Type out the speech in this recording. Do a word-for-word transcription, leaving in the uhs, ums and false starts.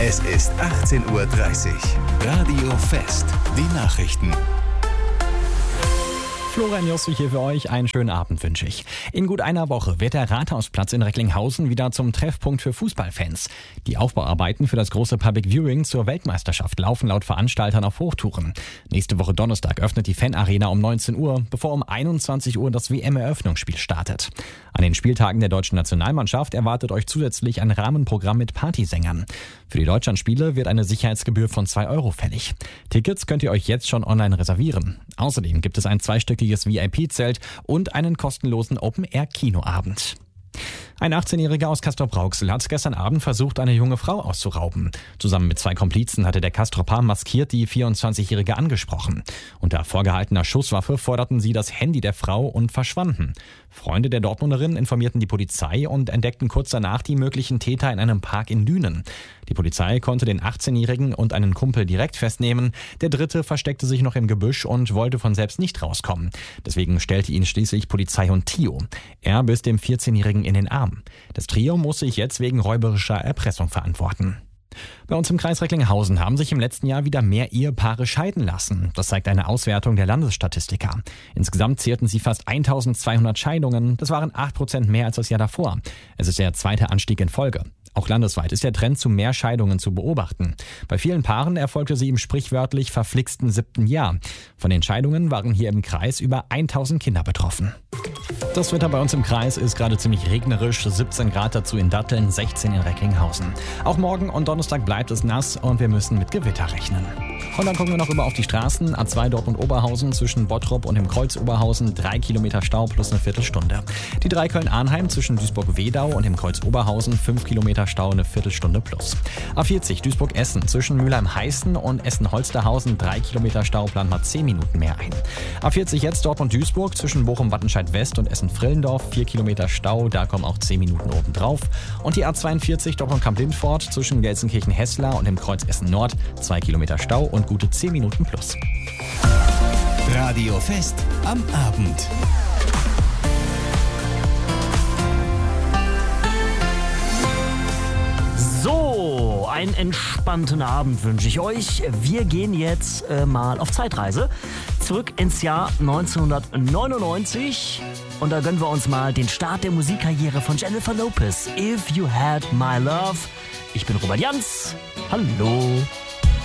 Es ist achtzehn Uhr dreißig. Radio Fest. Die Nachrichten. Florian Jossig hier für euch. Einen schönen Abend wünsche ich. In gut einer Woche wird der Rathausplatz in Recklinghausen wieder zum Treffpunkt für Fußballfans. Die Aufbauarbeiten für das große Public Viewing zur Weltmeisterschaft laufen laut Veranstaltern auf Hochtouren. Nächste Woche Donnerstag öffnet die Fanarena um neunzehn Uhr, bevor um einundzwanzig Uhr das W M-Eröffnungsspiel startet. An den Spieltagen der deutschen Nationalmannschaft erwartet euch zusätzlich ein Rahmenprogramm mit Partysängern. Für die Deutschlandspiele wird eine Sicherheitsgebühr von zwei Euro fällig. Tickets könnt ihr euch jetzt schon online reservieren. Außerdem gibt es ein zweistöckiges V I P-Zelt und einen kostenlosen Open-Air-Kinoabend. Ein achtzehnjähriger aus Castrop-Rauxel hat gestern Abend versucht, eine junge Frau auszurauben. Zusammen mit zwei Komplizen hatte der Castroper maskiert die vierundzwanzigjährige angesprochen. Unter vorgehaltener Schusswaffe forderten sie das Handy der Frau und verschwanden. Freunde der Dortmunderin informierten die Polizei und entdeckten kurz danach die möglichen Täter in einem Park in Dünen. Die Polizei konnte den achtzehnjährigen und einen Kumpel direkt festnehmen. Der dritte versteckte sich noch im Gebüsch und wollte von selbst nicht rauskommen. Deswegen stellte ihn schließlich Polizei und Tio. Er biss dem vierzehnjährigen in den Arm. Das Trio muss sich jetzt wegen räuberischer Erpressung verantworten. Bei uns im Kreis Recklinghausen haben sich im letzten Jahr wieder mehr Ehepaare scheiden lassen. Das zeigt eine Auswertung der Landesstatistiker. Insgesamt zählten sie fast eintausendzweihundert Scheidungen. Das waren acht Prozent mehr als das Jahr davor. Es ist der zweite Anstieg in Folge. Auch landesweit ist der Trend zu mehr Scheidungen zu beobachten. Bei vielen Paaren erfolgte sie im sprichwörtlich verflixten siebten Jahr. Von den Scheidungen waren hier im Kreis über tausend Kinder betroffen. Das Wetter bei uns im Kreis ist gerade ziemlich regnerisch, siebzehn Grad dazu in Datteln, sechzehn in Recklinghausen. Auch morgen und Donnerstag bleibt es nass und wir müssen mit Gewitter rechnen. Und dann gucken wir noch rüber auf die Straßen. A zwei Dortmund-Oberhausen zwischen Bottrop und dem Kreuz Oberhausen, drei Kilometer Stau plus eine Viertelstunde. Die drei Köln-Arnheim zwischen Duisburg-Wedau und dem Kreuz Oberhausen, fünf Kilometer Stau, eine Viertelstunde plus. A vierzig Duisburg-Essen zwischen Mülheim-Heißen und Essen-Holsterhausen, drei Kilometer Stau, plant mal zehn Minuten mehr ein. A vierzig jetzt Dortmund-Duisburg zwischen Bochum-Wattenscheid-West und Essen-Frillendorf, vier Kilometer Stau, da kommen auch zehn Minuten oben drauf. Und die A zweiundvierzig Dortmund-Kamp-Lindfort zwischen Gelsenkirchen-Hessler und dem Kreuz Essen-Nord, zwei Kilometer Stau und gute zehn Minuten plus. Radio Fest am Abend. So, einen entspannten Abend wünsche ich euch. Wir gehen jetzt äh, mal auf Zeitreise zurück ins Jahr neunzehnhundertneunundneunzig und da gönnen wir uns mal den Start der Musikkarriere von Jennifer Lopez. If You Had My Love. Ich bin Robert Jans. Hallo.